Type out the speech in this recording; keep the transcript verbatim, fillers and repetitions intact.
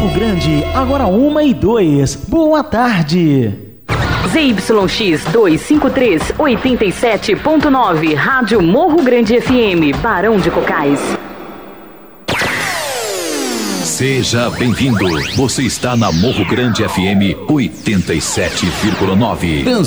Morro Grande, agora uma e dois. Boa tarde. Z Y X duzentos e cinquenta e três, oitenta e sete ponto nove, Rádio Morro Grande F M, Barão de Cocais. Seja bem-vindo. Você está na Morro Grande F M oitenta e sete vírgula nove.